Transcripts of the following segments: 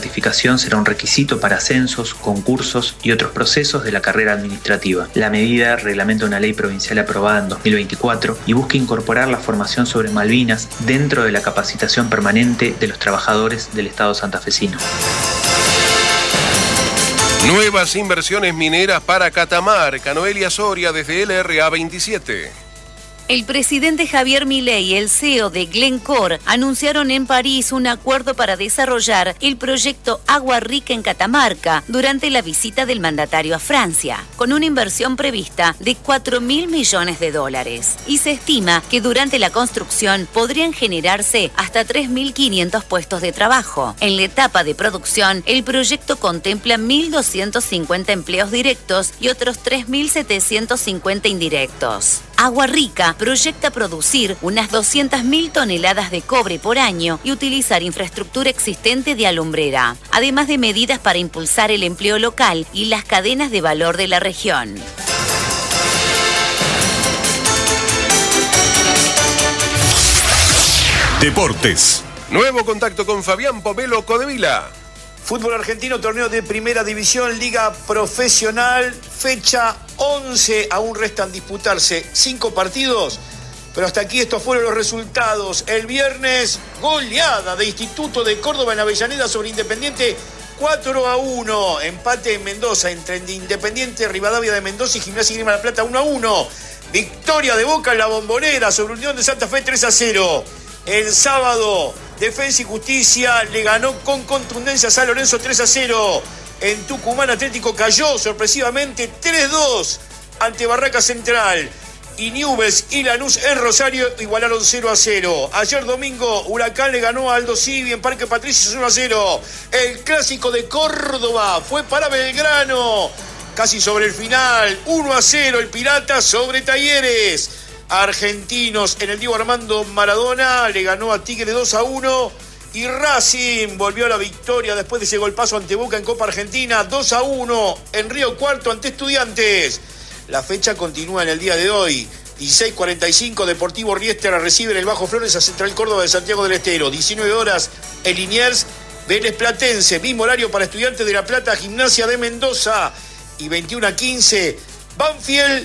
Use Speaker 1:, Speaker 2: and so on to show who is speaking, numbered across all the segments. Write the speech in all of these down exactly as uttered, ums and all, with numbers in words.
Speaker 1: certificación será un requisito para ascensos, concursos y otros procesos de la carrera administrativa. La medida reglamenta una ley provincial aprobada en dos mil veinticuatro y busca incorporar la formación sobre Malvinas dentro de la capacitación permanente de los trabajadores del Estado santafesino.
Speaker 2: Nuevas inversiones mineras para Catamarca. Noelia Soria desde L R A veintisiete.
Speaker 3: El presidente Javier Milei y el C E O de Glencore anunciaron en París un acuerdo para desarrollar el proyecto Agua Rica en Catamarca durante la visita del mandatario a Francia, con una inversión prevista de cuatro mil millones de dólares. Y se estima que durante la construcción podrían generarse hasta tres mil quinientos puestos de trabajo. En la etapa de producción, el proyecto contempla mil doscientos cincuenta empleos directos y otros tres mil setecientos cincuenta indirectos. Agua Rica proyecta producir unas doscientas mil toneladas de cobre por año y utilizar infraestructura existente de alumbrera, además de medidas para impulsar el empleo local y las cadenas de valor de la región.
Speaker 2: Deportes. Nuevo contacto con Fabián Pomelo Codevila.
Speaker 4: Fútbol argentino, torneo de primera división, liga profesional, fecha once, aún restan disputarse cinco partidos, pero hasta aquí estos fueron los resultados. El viernes, goleada de Instituto de Córdoba en Avellaneda sobre Independiente, cuatro a uno, empate en Mendoza entre Independiente, Rivadavia de Mendoza y Gimnasia y Grima de la Plata, uno a uno, victoria de Boca en la Bombonera sobre Unión de Santa Fe, tres a cero. El sábado, Defensa y Justicia le ganó con contundencia a San Lorenzo tres a cero. En Tucumán, Atlético cayó sorpresivamente tres dos ante Barraca Central. Y Newell's y Lanús en Rosario igualaron cero a cero. Ayer domingo, Huracán le ganó a Aldo Civi en Parque Patricios uno a cero. El clásico de Córdoba fue para Belgrano. Casi sobre el final, uno a cero el Pirata sobre Talleres. Argentinos en el Diego Armando Maradona le ganó a Tigre dos a uno y Racing volvió a la victoria después de ese golpazo ante Boca en Copa Argentina, dos a uno en Río Cuarto ante Estudiantes. La fecha continúa en el día de hoy. dieciséis cuarenta y cinco, Deportivo Riestra recibe en el Bajo Flores a Central Córdoba de Santiago del Estero. diecinueve horas, el Liniers, Vélez Platense. Mismo horario para Estudiantes de La Plata, Gimnasia de Mendoza. Y veintiuno a quince, Banfield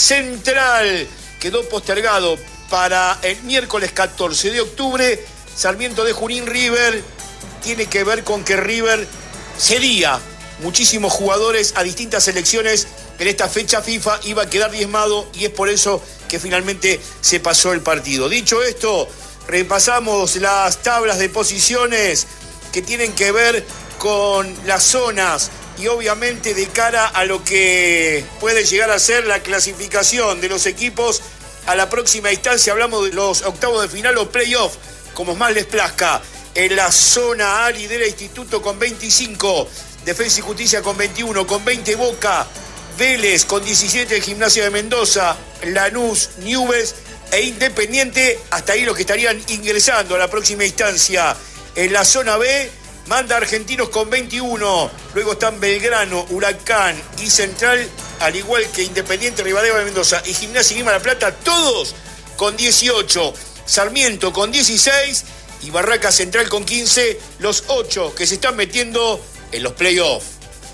Speaker 4: Central. Quedó postergado para el miércoles catorce de octubre. Sarmiento de Junín River. Tiene que ver con que River cedía muchísimos jugadores a distintas selecciones. En esta fecha FIFA iba a quedar diezmado y es por eso que finalmente se pasó el partido. Dicho esto, repasamos las tablas de posiciones que tienen que ver con las zonas y obviamente de cara a lo que puede llegar a ser la clasificación de los equipos a la próxima instancia. Hablamos de los octavos de final o playoff, como más les plazca. En la zona A lidera Instituto con veinticinco, Defensa y Justicia con veintiuno, con veinte Boca, Vélez con diecisiete, Gimnasia de Mendoza, Lanús, Newell's e Independiente. Hasta ahí los que estarían ingresando a la próxima instancia. En la zona B manda Argentinos con veintiuno, luego están Belgrano, Huracán y Central, al igual que Independiente, Rivadavia de Mendoza y Gimnasia y Grima de la Plata, todos con dieciocho, Sarmiento con dieciséis y Barraca Central con quince, los ocho que se están metiendo en los playoffs.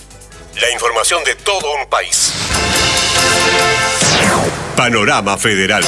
Speaker 2: La información de todo un país. Panorama Federal.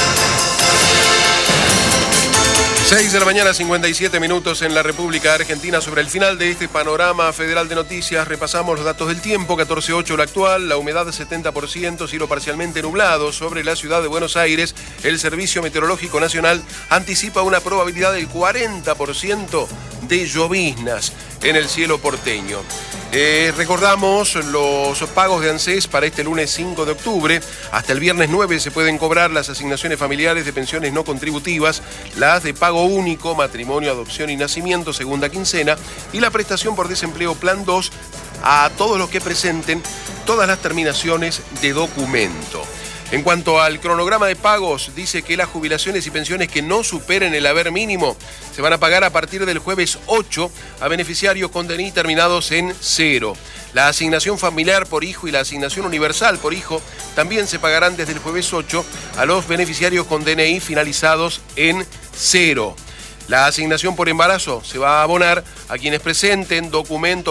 Speaker 2: seis de la mañana, cincuenta y siete minutos en la República Argentina. Sobre el final de este panorama federal de noticias, repasamos los datos del tiempo. catorce ocho la actual, la humedad setenta por ciento, cielo parcialmente nublado sobre la ciudad de Buenos Aires. El Servicio Meteorológico Nacional anticipa una probabilidad del cuarenta por ciento de lloviznas en el cielo porteño. Eh, recordamos los pagos de ANSES para este lunes cinco de octubre. Hasta el viernes nueve se pueden cobrar las asignaciones familiares de pensiones no contributivas, las de pago único, matrimonio, adopción y nacimiento, segunda quincena, y la prestación por desempleo plan dos a todos los que presenten todas las terminaciones de documento. En cuanto al cronograma de pagos, dice que las jubilaciones y pensiones que no superen el haber mínimo se van a pagar a partir del jueves ocho a beneficiarios con D N I terminados en cero. La asignación familiar por hijo y la asignación universal por hijo también se pagarán desde el jueves ocho a los beneficiarios con D N I finalizados en cero. La asignación por embarazo se va a abonar a quienes presenten documentos